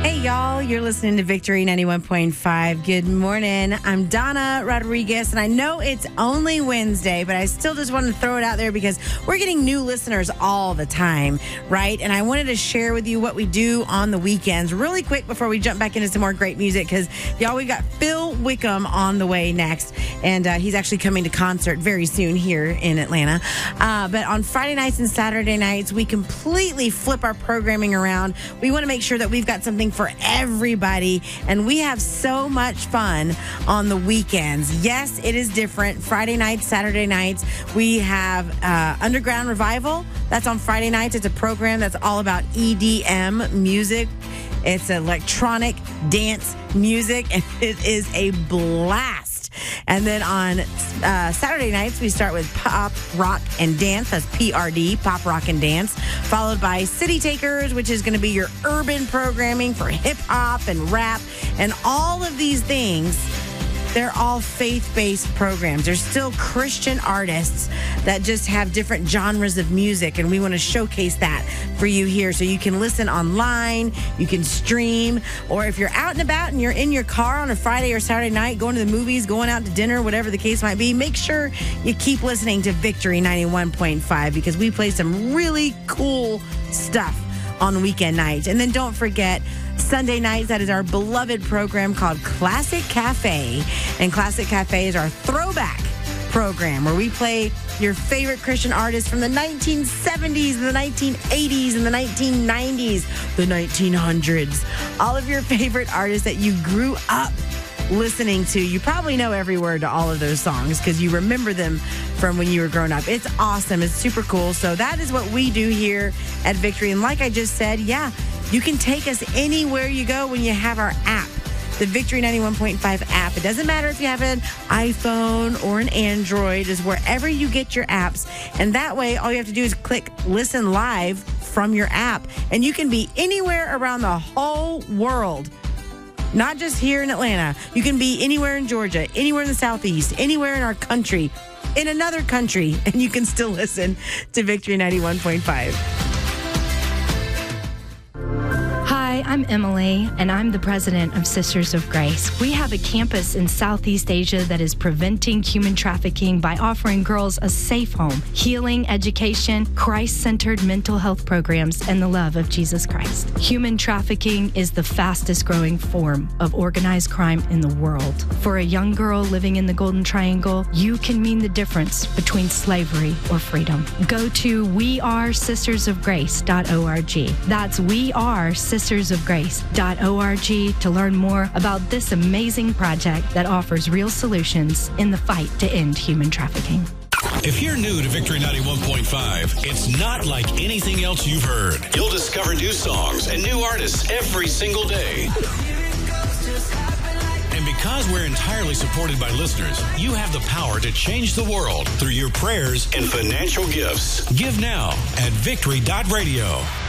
Hey, y'all, you're listening to Victory 91.5. Good morning. I'm Donna Rodriguez, and I know it's only Wednesday, but I still just want to throw it out there because we're getting new listeners all the time, right? And I wanted to share with you what we do on the weekends really quick before we jump back into some more great music because, y'all, we've got Phil Wickham on the way next, and he's actually coming to concert very soon here in Atlanta. But on Friday nights and Saturday nights, we completely flip our programming around. We want to make sure that we've got something for everybody, and we have so much fun on the weekends. Yes, it is different. Friday nights, Saturday nights, we have Underground Revival. That's on Friday nights. It's a program that's all about EDM music. It's electronic dance music, and it is a blast. And then on Saturday nights, we start with Pop, Rock, and Dance. That's PRD, Pop, Rock, and Dance. Followed by City Takers, which is going to be your urban programming for hip-hop and rap. And all of these things, they're all faith-based programs. There's still Christian artists that just have different genres of music, and we want to showcase that for you here. So you can listen online, you can stream, or if you're out and about and you're in your car on a Friday or Saturday night, going to the movies, going out to dinner, whatever the case might be, make sure you keep listening to Victory 91.5 because we play some really cool stuff on weekend nights. And then don't forget, Sunday nights, that is our beloved program called Classic Cafe. And Classic Cafe is our throwback program where we play your favorite Christian artists from the 1970s, the 1980s, and the 1990s, the 1900s. All of your favorite artists that you grew up listening to. You probably know every word to all of those songs because you remember them from when you were growing up. It's awesome. It's super cool. So that is what we do here at Victory. And like I just said, yeah, you can take us anywhere you go when you have our app, the Victory 91.5 app. It doesn't matter if you have an iPhone or an Android, is wherever you get your apps. And that way, all you have to do is click Listen Live from your app. And you can be anywhere around the whole world. Not just here in Atlanta. You can be anywhere in Georgia, anywhere in the Southeast, anywhere in our country, in another country, and you can still listen to Victory 91.5. Hi, I'm Emily, and I'm the president of Sisters of Grace. We have a campus in Southeast Asia that is preventing human trafficking by offering girls a safe home, healing, education, Christ-centered mental health programs, and the love of Jesus Christ. Human trafficking is the fastest growing form of organized crime in the world. For a young girl living in the Golden Triangle, you can mean the difference between slavery or freedom. Go to wearesistersofgrace.org. That's wearesistersofgrace.org to learn more about this amazing project that offers real solutions in the fight to end human trafficking. If you're new to Victory 91.5, it's not like anything else you've heard. You'll discover new songs and new artists every single day. And because we're entirely supported by listeners, you have the power to change the world through your prayers and financial gifts. Give now at victory.radio.